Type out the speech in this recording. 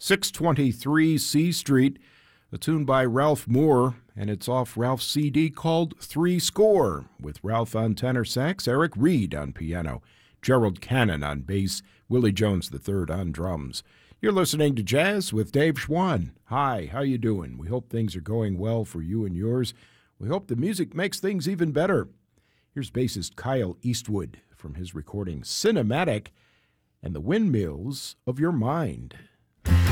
623 C Street, a tune by Ralph Moore, and it's off Ralph's CD called Three Score, with Ralph on tenor sax, Eric Reed on piano, Gerald Cannon on bass, Willie Jones III on drums. You're listening to Jazz with Dave Schwann. Hi, how you doing? We hope things are going well for you and yours. We hope the music makes things even better. Here's bassist Kyle Eastwood from his recording Cinematic and the Windmills of Your Mind.